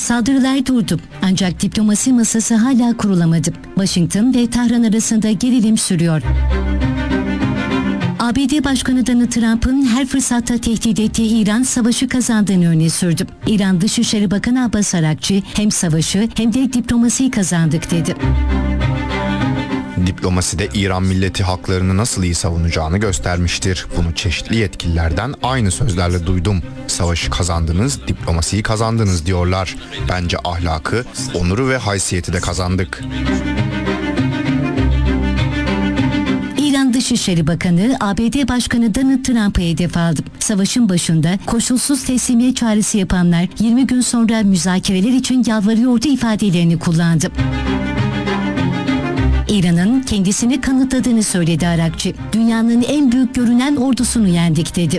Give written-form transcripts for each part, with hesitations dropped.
Saldırılar durdu ancak diplomasi masası hala kurulamadı. Washington ve Tahran arasında gerilim sürüyor. ABD Başkanı Donald Trump'ın her fırsatta tehdit ettiği İran savaşı kazandığını öne sürdü. İran Dışişleri Bakanı Abbas Arakçı hem savaşı hem de diplomasiyi kazandık dedi. Diplomaside İran milleti haklarını nasıl iyi savunacağını göstermiştir. Bunu çeşitli yetkililerden aynı sözlerle duydum. Savaşı kazandınız, diplomasiyi kazandınız diyorlar. Bence ahlakı, onuru ve haysiyeti de kazandık. İran Dışişleri Bakanı ABD Başkanı Donald Trump'ı hedef aldı. Savaşın başında koşulsuz teslimiyet çağrısı yapanlar 20 gün sonra müzakereler için yalvarıyordu ifadelerini kullandı. İran'ın kendisini kanıtladığını söyledi Arakçı. Dünyanın en büyük görünen ordusunu yendik dedi.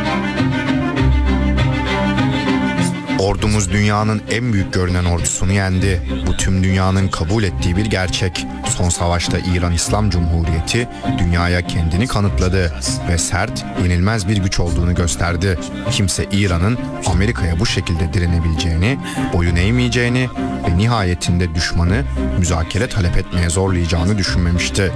Ordumuz dünyanın en büyük görünen ordusunu yendi. Bu tüm dünyanın kabul ettiği bir gerçek. Son savaşta İran İslam Cumhuriyeti dünyaya kendini kanıtladı ve sert, yenilmez bir güç olduğunu gösterdi. Kimse İran'ın Amerika'ya bu şekilde direnebileceğini, boyun eğmeyeceğini ve nihayetinde düşmanı müzakere talep etmeye zorlayacağını düşünmemişti.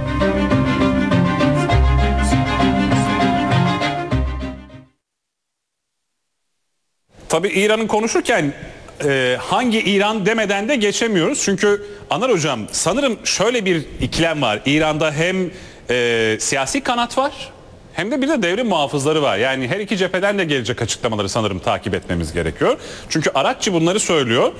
Tabii İran'ın konuşurken hangi İran demeden de geçemiyoruz. Çünkü Anar Hocam sanırım şöyle bir ikilem var. İran'da hem siyasi kanat var hem de bir de devrim muhafızları var. Yani her iki cepheden de gelecek açıklamaları sanırım takip etmemiz gerekiyor. Çünkü Arakçı bunları söylüyor.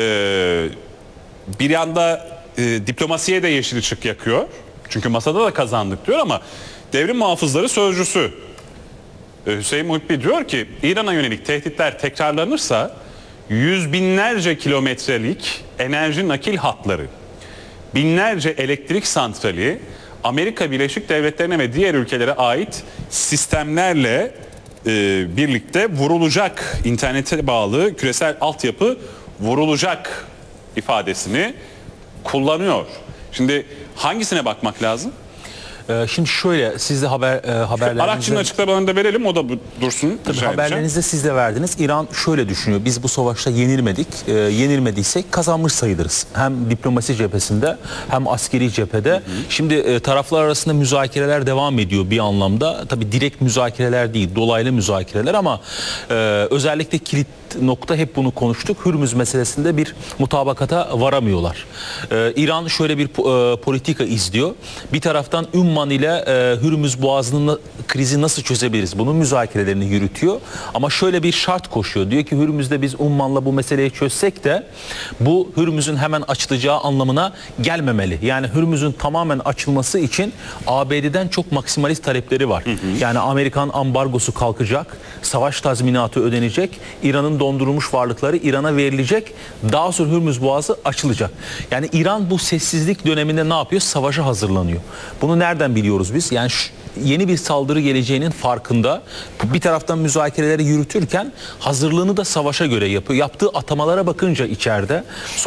Bir yanda diplomasiye de yeşil ışık yakıyor. Çünkü masada da kazandık diyor ama devrim muhafızları sözcüsü Hüseyin Muhibbi diyor ki İran'a yönelik tehditler tekrarlanırsa yüz binlerce kilometrelik enerji nakil hatları, binlerce elektrik santrali, Amerika Birleşik Devletleri'ne ve diğer ülkelere ait sistemlerle birlikte vurulacak, internete bağlı küresel altyapı vurulacak ifadesini kullanıyor. Şimdi hangisine bakmak lazım? Şimdi şöyle, siz de haberlerinizde... Arakçı'nın açıklamalarını da verelim, o da dursun. Tabii haberlerinizde siz de verdiniz. İran şöyle düşünüyor, biz bu savaşta yenilmedik. Yenilmediysek kazanmış sayılırız. Hem diplomasi cephesinde hem askeri cephede. Şimdi taraflar arasında müzakereler devam ediyor bir anlamda. Tabii direkt müzakereler değil, dolaylı müzakereler ama özellikle kilit nokta, hep bunu konuştuk. Hürmüz meselesinde bir mutabakata varamıyorlar. İran şöyle bir politika izliyor. Bir taraftan Ümman ile Hürmüz Boğazı'nın krizi nasıl çözebiliriz? Bunun müzakerelerini yürütüyor. Ama şöyle bir şart koşuyor. Diyor ki Hürmüz'de biz Umman'la bu meseleyi çözsek de bu Hürmüz'ün hemen açılacağı anlamına gelmemeli. Yani Hürmüz'ün tamamen açılması için ABD'den çok maksimalist talepleri var. Yani Amerikan ambargosu kalkacak, savaş tazminatı ödenecek, İran'ın dondurulmuş varlıkları İran'a verilecek, daha sonra Hürmüz Boğazı açılacak. Yani İran bu sessizlik döneminde ne yapıyor? Savaşa hazırlanıyor. Bunu nereden biliyoruz biz? Yani yeni bir saldırı geleceğinin farkında. Bir taraftan müzakereleri yürütürken hazırlığını da savaşa göre yapıyor. Yaptığı atamalara bakınca içeride